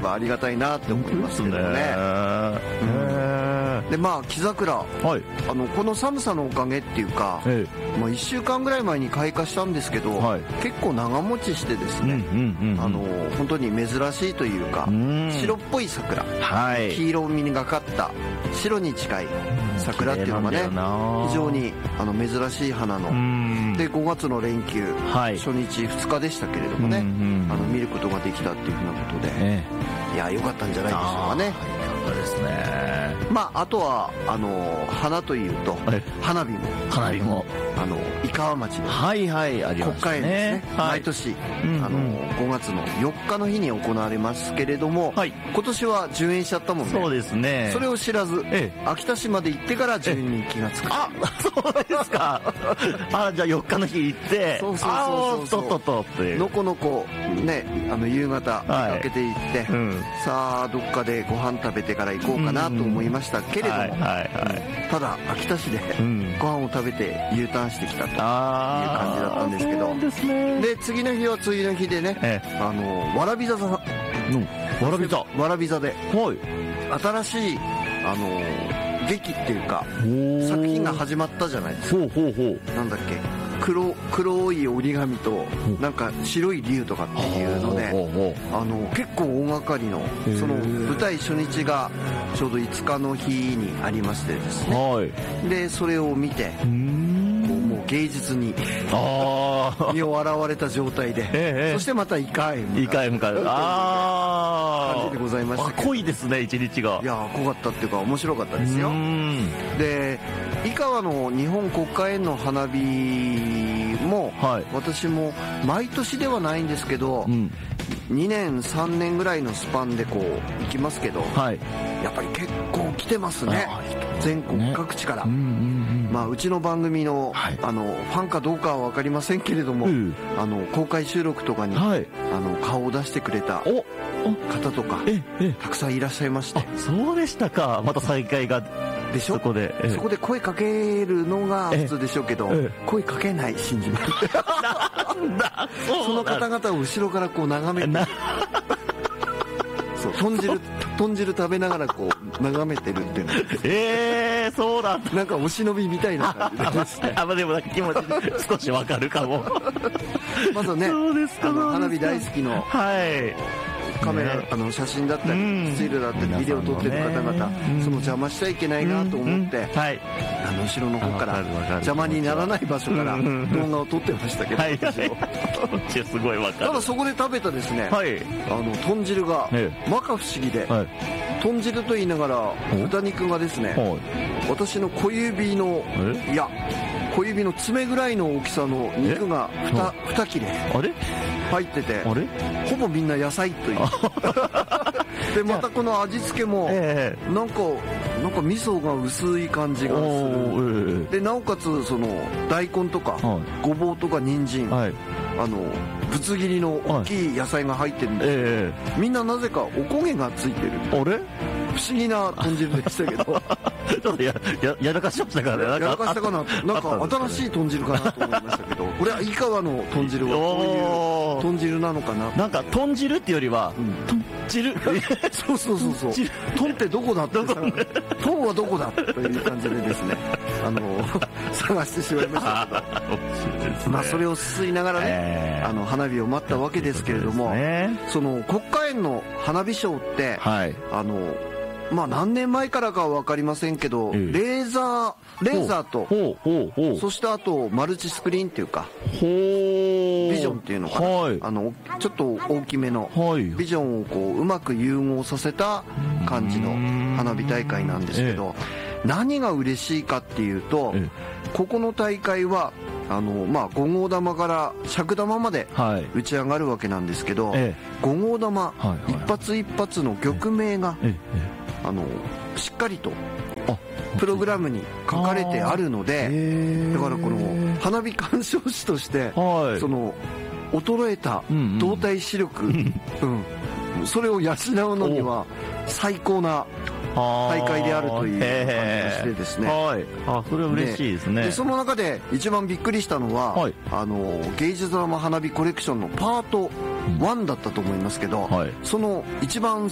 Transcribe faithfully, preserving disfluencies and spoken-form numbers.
ばありがたいなって思いますけどね。でまあ木桜、はい、あのこの寒さのおかげっていうか、ええ、まあ、いっしゅうかんぐらい前に開花したんですけど、はい、結構長持ちしてですね、あの本当に珍しいというか、うん、白っぽい桜、はい、黄色みがかった白に近い桜っていうのがね、非常にあの珍しい花の、でごがつの連休、はい、初日ふつかでしたけれどもね、あの見ることができたっていうふうなことで、ええ、いや良かったんじゃないでしょうかね。 そうですね。 まああとはあの花というと花火も花火もあの井川町のはいはいありますね。 国家園ですね、はい、毎年、うんうん、あのごがつのよっかの日に行われますけれども、はい、今年は順延しちゃったもんね。 そうですね。 それを知らず、ええ、秋田市まで行ってから順延に気がつく。 あ、そうですか。あ、じゃあよっかの日行って、 そうそうそうそう、 とっとっとってのこのこね、あの夕方出かけて行って、はい、うん、さあどっかでご飯食べてから行こうかなと思いましたけれども、はいはいはい、ただ秋田市でご飯を食べて U ターンしてきたという感じだったんですけど、 そうですね。 で次の日は次の日でね、ええ、あのわらび座さん、 うん、わらび座わらび座で、 はい、 新しいあの劇っていうか作品が始まったじゃないですか。 ほうほうほう。 なんだっけ、黒黒い折り紙となんか白い竜とかっていうので、あの結構大掛かりのその舞台初日がちょうどいつかの日にありましてですね、はい、でそれを見てもう芸術に身を洗われた状態で、ええ、そしてまたイカへ向かうイカへ向かうあ感じでございましたけど、 濃いですね一日が。 いや濃かったっていうか面白かったですよ。で井川の日本国家園の花火も、はい、私も毎年ではないんですけど、うん、にねんさんねんぐらいのスパンでこう行きますけど、はい、やっぱり結構来てますね、全国各地から、ね、うんうんうん、まあ、うちの番組の、はい、あのファンかどうかは分かりませんけれども、うん、あの公開収録とかに、はい、あの顔を出してくれた方とかたくさんいらっしゃいまして。 そうでしたか。また再会がでしょ。 そこで、ええ、 そこで声かけるのが普通でしょうけど、ええ、声かけない信じますなんだその方々を後ろからこう眺めてそう豚汁豚汁食べながらこう眺めてるっていうのええー、そうだなんかお忍びみたいな感じでですねあ、まあ、でもなんか気持ち少しわかるかもまずはね、そうですか、あの花火大好きの、はいカメラ、ね、あの写真だったり、うん、スチールだったりビデオを撮ってる方々、ね、その邪魔しちゃいけないなと思って、うんうん、はい、あの後ろの方から邪魔にならない場所から動画を撮ってましたけど、はいはい、 すごいわかる。 ただそこで食べたですね、はい、あの豚汁が摩訶不思議で、はい、豚汁と言いながら豚肉がですね、はい、私の小指のいや小指の爪ぐらいの大きさの肉が に, に切れあれ入ってて、あれほぼみんな野菜というでまたこの味付けも、えー、なんかなんか味噌が薄い感じがする、えー、でなおかつその大根とか、はい、ごぼうとか人参、はい、あのぶつ切りの大きい野菜が入ってるんですけど、えー、みんななぜかおこげがついてる。 あれ不思議な豚汁でしたけどちょっと や, や, やらかしましたからね。 やらかしたかな、なんか新しい豚汁かなと思いましたけどこれは井川の豚汁はこういう豚汁なのかな。 なんか豚汁っていうよりは、うん、豚汁そうそうそうそう豚ってどこだってさ豚はどこだという感じでですねあの探してしまいましたけどまあそれをすすいながらね、えー、あの花火を待ったわけですけれども、ね、その国家園の花火ショーって、はい、あのまあ何年前からかは分かりませんけど、ええ、レーザーレーザーとほうほうほうそしてあとマルチスクリーンっていうかビジョンっていうのかな、はい、あのちょっと大きめのビジョンをこううまく融合させた感じの花火大会なんですけど、ええ、何が嬉しいかっていうと、ええ、ここの大会はあのまあ、ご号玉から尺玉まで打ち上がるわけなんですけど、はい、ご号玉、はいはい、一発一発の曲名が、ええ、あのしっかりとプログラムに書かれてあるので、だからこの花火鑑賞士として、はい、その衰えた動体視力、うんうん、それを養うのには最高な大会であるという感じでですね、 はい、あ、それは嬉しいですね。 で, でその中で一番びっくりしたのは、はい、あの芸術玉花火コレクションのパートワンだったと思いますけど、はい、その一番